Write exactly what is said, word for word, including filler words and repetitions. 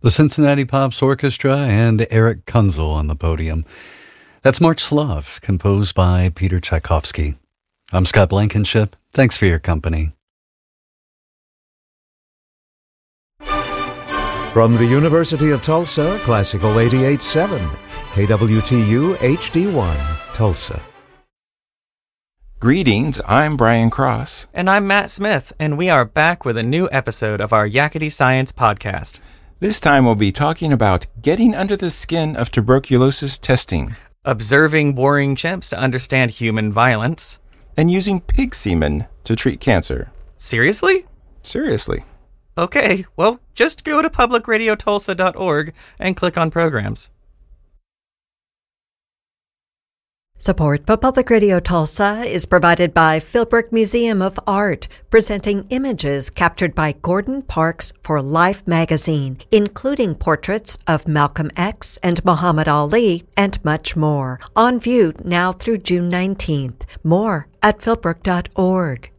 the Cincinnati Pops Orchestra, and Eric Kunzel on the podium. That's March Slav, composed by Peter Tchaikovsky. I'm Scott Blankenship. Thanks for your company. From the University of Tulsa, Classical eighty-eight point seven, K W T U H D one, Tulsa. Greetings, I'm Brian Cross. And I'm Matt Smith, and we are back with a new episode of our Yakety Science podcast. This time we'll be talking about getting under the skin of tuberculosis testing, observing boring chimps to understand human violence, and using pig semen to treat cancer. Seriously? Seriously. Okay, well, just go to public radio tulsa dot org and click on programs. Support for Public Radio Tulsa is provided by Philbrook Museum of Art, presenting images captured by Gordon Parks for Life magazine, including portraits of Malcolm X and Muhammad Ali, and much more. On view now through June nineteenth. More at philbrook dot org.